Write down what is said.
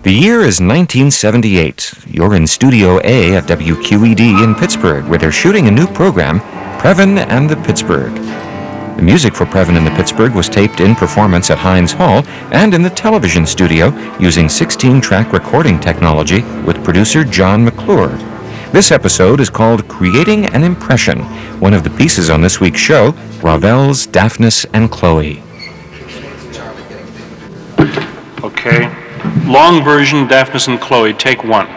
The year is 1978. You're in Studio A at WQED in Pittsburgh, where they're shooting a new program, Previn and the Pittsburgh. The music for Previn and the Pittsburgh was taped in performance at Heinz Hall and in the television studio using 16-track recording technology with producer John McClure. This episode is called Creating an Impression, one of the pieces on this week's show, Ravel's Daphnis and Chloe. Okay. Long version, Daphnis and Chloe, take one.